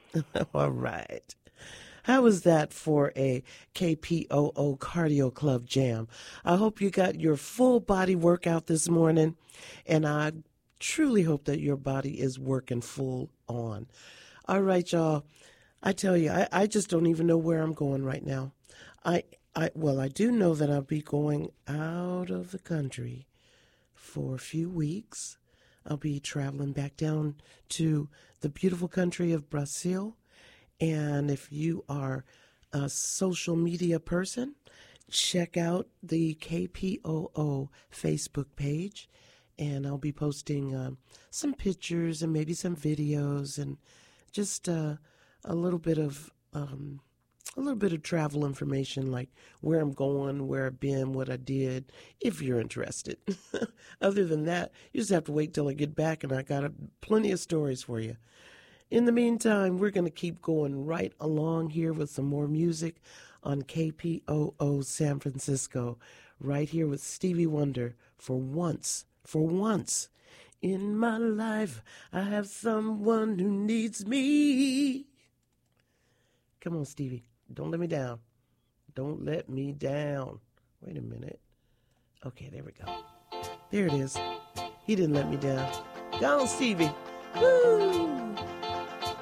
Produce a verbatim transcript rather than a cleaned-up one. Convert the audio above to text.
All right. How was that for a K P O O Cardio Club jam? I hope you got your full body workout this morning, and I truly hope that your body is working full on. All right, y'all. I tell you, I, I just don't even know where I'm going right now. I, I well, I do know that I'll be going out of the country for a few weeks. I'll be traveling back down to the beautiful country of Brazil. And if you are a social media person, check out the K P O O Facebook page. And I'll be posting um, some pictures and maybe some videos and just uh, a little bit of um, a little bit of travel information, like where I'm going, where I've been, what I did, if you're interested. Other than that, you just have to wait till I get back, and I got a, plenty of stories for you. In the meantime, we're going to keep going right along here with some more music on K P O O San Francisco, right here with Stevie Wonder. For once, for once in my life, I have someone who needs me. Come on, Stevie. Don't let me down. Don't let me down. Wait a minute. Okay, there we go. There it is. He didn't let me down. Go on, Stevie. Woo!